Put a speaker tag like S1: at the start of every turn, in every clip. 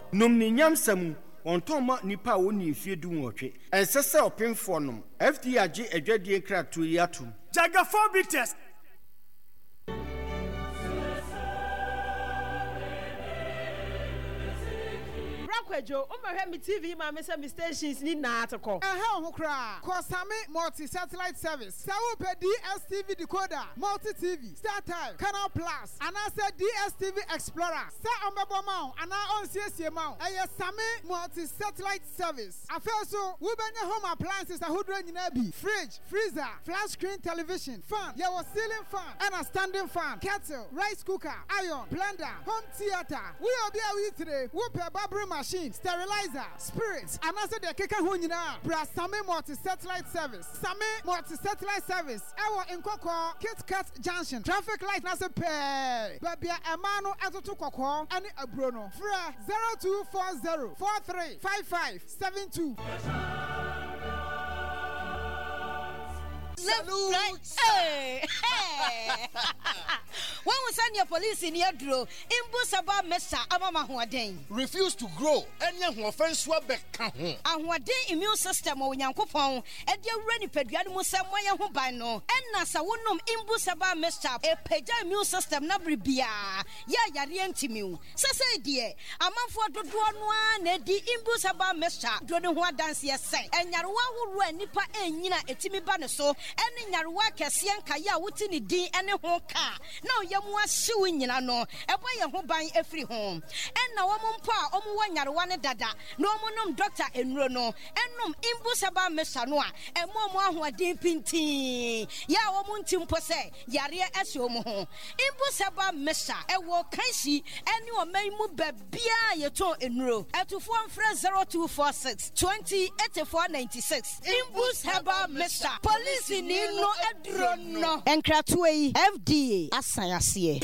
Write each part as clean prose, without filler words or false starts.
S1: Nom ni nyamsamu ontoma nipa woni fiedu nwotwe. Ensese opemfo nom. FDA age adwadie kratu yatum.
S2: Jagaphobia test.
S3: Rakwejo, umahwe TV ma me say stations ni na atoko.
S4: Ho kra. Kosame multi satellite service. Sawo pe DSTV decoder, multi TV, StarTime, Canal Plus, and I said DSTV Explorer. Sa ombebo ma ana on siesie ma. Eye Same multi satellite service. Afeso, we benye home appliances ahudro nyina bi. Fridge, freezer, flat screen television, fan, your ceiling fan, and a standing fan, kettle, rice cooker, iron, blender, home theater. We obi awi today. We pe barbering machine, sterilizer, spirits, and also the keka hunyina. Bra Same multi-satellite service. Same multi-satellite service. Ewo Nkoko, Kit Kat Junction. Traffic light na se pay. Babia Emano Ezotu Koko, any Abrono. Fra 0240 435572.
S5: Hey. When we send your police in your draw, Imbusaba Mesa Amama Huaden.
S6: Refuse to grow, and young offense swabek.
S5: And what day immune system or Yankopon, and your ready pediatric Samoya Hubano, and Nasa Wunum Imbusaba Mesa, a peja immune system Nabribia. Ya Yarientimu. Sasa dear, a month for the one, Eddie Imbusaba Mesa, Dronua dance yes, and Yarwa who ran Nipa and Nina Etimi Banaso. Any Yarwa Cassian Kaya Wutini D and a home car. Now Yamwa suing in no, a boy who buy every home. And now one pa, one Yarwana Dada, no monum doctor and Rono, and num Imbusaba Mesanoa, and Momo who are deep in tea. Ya womuntim pose, Yaria Esomo. Imbusaba Mesa, a walk Kaisi, and you are may move Bia Yato in row. At to 0246 20 8496. Imbusaba Mesa, police in no edrono.
S3: And Kratway FDA Asayasiye.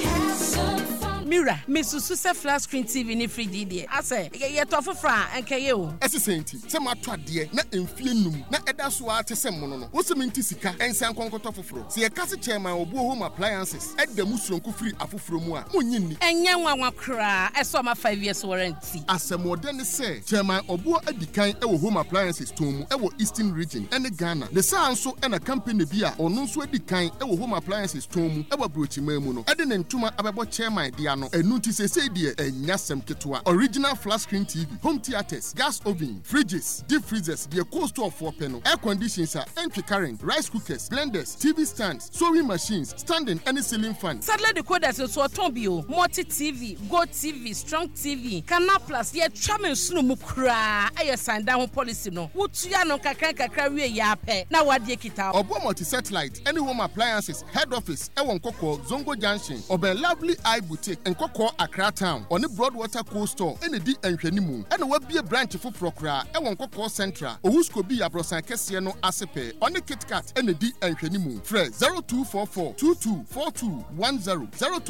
S7: Mira, Misusu se flat screen TV ni free DD. Ase, ye tofu fra enke ye o.
S6: Ese senti, se matwa de na emfie num na eda so a te se mono no. Wo se menti sika ensan konkoto foforo. Se ye kase chairman obu home appliances edda musronko free afoforo mu a monyi ni.
S7: Enye nwanwa kra, eso ma 5 years warranty.
S6: Asemode ne se chairman obu adikan e wo home appliances tomu e wo Eastern region ene Ghana. Le sa anso e na company bi a ono nso adikan e wo home appliances tomu e wo brochima mu no. Ede ne ntuma abebo chairman dia no enuti se die enyasem ketwa. Original flat screen TV, home theaters, gas oven, fridges, deep freezers, the cost of 4 panel, air conditioners, entry current, rice cookers, blenders, TV stands, sewing machines, standing any ceiling fan.
S7: Sadly the code so Tombio, multi TV, Go TV, Strong TV, Canal Plus, ye chairman sunu mukra, aye sign down policy no. Wutuya no kakra we yape. Na wadie kita.
S6: Obo multi satellite, any home appliances, head office, Ewon Koko, Zongo Junction, Obe Lovely Eye Boutique, and Koko Accra Town, on the Broadwater Cold Store, and the D and Shenimu, and will be a branch for Procra, Ewon Koko Central, Owusko be a Brosan Kesiano Asepe, on the Kit Kat, and the D and Shenimu. Fred 0244 2242 10 02